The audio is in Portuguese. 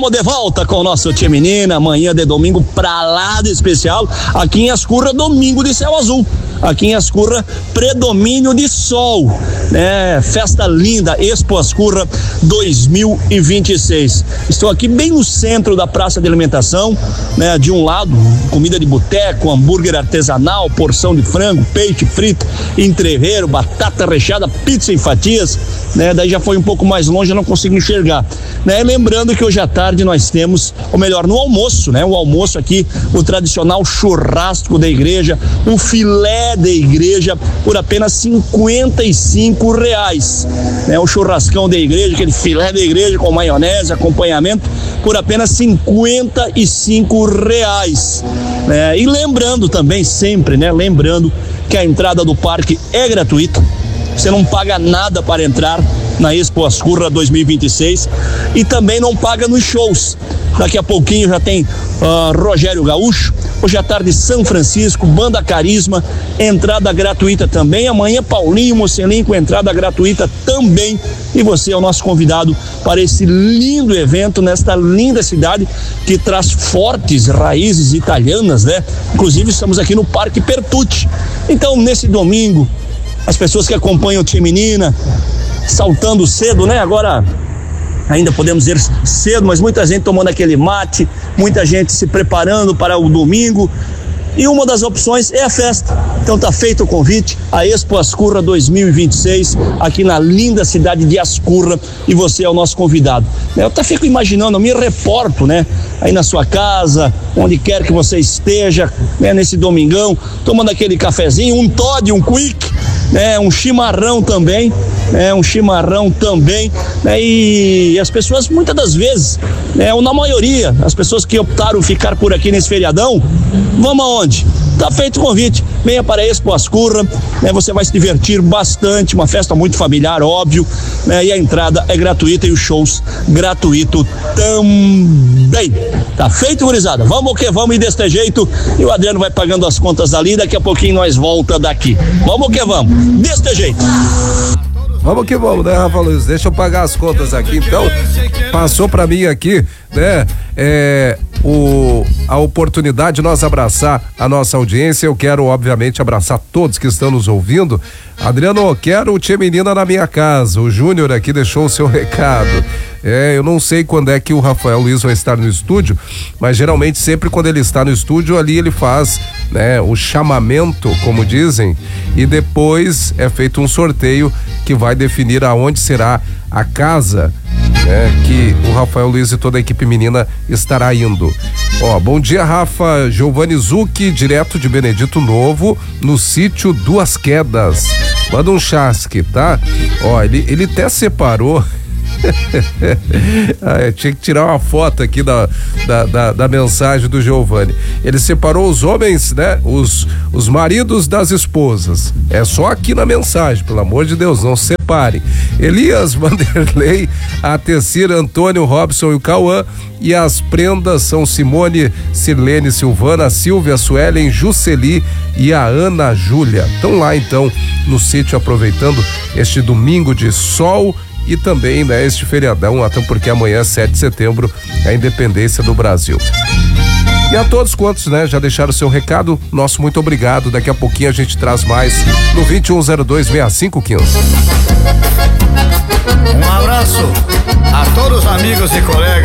Estamos de volta com o nosso Tia Menina, manhã de domingo pra lá de especial, aqui em Ascurra, domingo de céu azul. Aqui em Ascurra, predomínio de sol, né? Festa linda, Expo Ascurra 2026. Estou aqui bem no centro da praça de alimentação, né? De um lado, comida de boteco, hambúrguer artesanal, porção de frango, peixe frito, entreveiro, batata recheada, pizza em fatias, né? Daí já foi um pouco mais longe, eu não consigo enxergar, né? Lembrando que hoje à tarde nós temos, ou melhor, no almoço, né? O almoço aqui, o tradicional churrasco da igreja, o filé da igreja por apenas R$55, né? O churrascão da igreja, aquele filé da igreja com maionese, acompanhamento por apenas R$55, né? E lembrando também sempre, né? Lembrando que a entrada do parque é gratuita, você não paga nada para entrar na Expo Ascurra 2026 e também não paga nos shows. Daqui a pouquinho já tem Rogério Gaúcho, hoje à tarde São Francisco, Banda Carisma, entrada gratuita também. Amanhã Paulinho Mocelin com entrada gratuita também. E você é o nosso convidado para esse lindo evento nesta linda cidade que traz fortes raízes italianas, né? Inclusive estamos aqui no Parque Pertucci. Então nesse domingo, as pessoas que acompanham o Tia Menina, saltando cedo, né? Agora ainda podemos dizer cedo, mas muita gente tomando aquele mate, muita gente se preparando para o domingo. E uma das opções é a festa. Então tá feito o convite, a Expo Ascurra 2026, aqui na linda cidade de Ascurra, e você é o nosso convidado. Eu até fico imaginando, eu me reporto, né? Aí na sua casa, onde quer que você esteja, né? Nesse domingão, tomando aquele cafezinho, um Toddy, um Quick, né? Um chimarrão também, né? Né? E as pessoas, muitas das vezes, né? Ou na maioria, as pessoas que optaram ficar por aqui nesse feriadão, vamos aonde? Tá feito o convite, venha para a Expo Ascurra, né? Você vai se divertir bastante, uma festa muito familiar, óbvio, né? E a entrada é gratuita e os shows gratuito também. Tá feito, gurizada? Vamos que vamos, e deste jeito, e o Adriano vai pagando as contas ali, daqui a pouquinho nós volta daqui. Vamos que vamos, deste jeito. Vamos que vamos, né, Rafa Luiz? Deixa eu pagar as contas aqui, então. Passou pra mim aqui, né, a oportunidade de nós abraçar a nossa audiência. Eu quero, obviamente, abraçar todos que estão nos ouvindo. Adriano, quero o Tia Menina na minha casa. O Júnior aqui deixou o seu recado. Eu não sei quando é que o Rafael Luiz vai estar no estúdio, mas geralmente sempre quando ele está no estúdio, ali ele faz, né, o chamamento, como dizem, e depois é feito um sorteio que vai definir aonde será a casa, né, que o Rafael Luiz e toda a equipe menina estará indo. Bom dia, Rafa. Giovanni Zucchi, direto de Benedito Novo, no sítio Duas Quedas. Manda um chasque, tá? Ele até separou. Tinha que tirar uma foto aqui da mensagem do Giovanni. Ele separou os homens, né? Os maridos das esposas. É só aqui na mensagem, pelo amor de Deus, não separe. Elias, Vanderlei, a Tecir, Antônio, Robson e o Cauã. E as prendas são Simone, Sirlene, Silvana, Silvia, Suelen, Juceli e a Ana Júlia. Estão lá então no sítio aproveitando este domingo de sol e também, né, este feriadão, até porque amanhã, 7 de setembro, é a independência do Brasil. E a todos quantos, né, já deixaram o seu recado, nosso muito obrigado. Daqui a pouquinho a gente traz mais no 2102-6515. Um abraço a todos os amigos e colegas